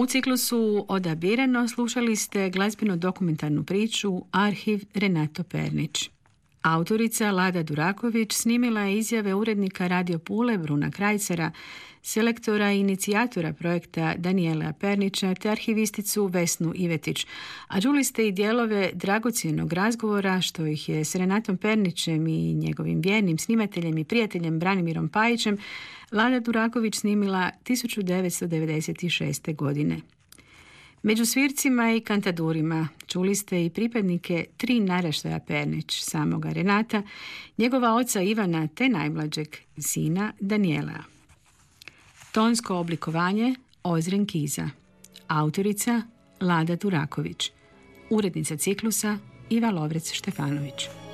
U ciklusu Odabirano slušali ste glazbeno-dokumentarnu priču Arhiv Renato Pernić. Autorica Lada Duraković snimila je izjave urednika Radio Pule Bruna Krajcera, selektora i inicijatora projekta Daniela Pernića te arhivisticu Vesnu Ivetić, a čuli ste i dijelove dragocjenog razgovora što ih je s Renatom Pernićem i njegovim vjernim snimateljem i prijateljem Branimirom Pajićem Lada Duraković snimila 1996. godine. Među svircima i kantadurima čuli ste i pripadnike 3 naraštaja Pernić, samoga Renata, njegova oca Ivana te najmlađeg sina Daniela. Tonsko oblikovanje Ozren Kiza. Autorica Lada Duraković. Urednica ciklusa Iva Lovrec Štefanović.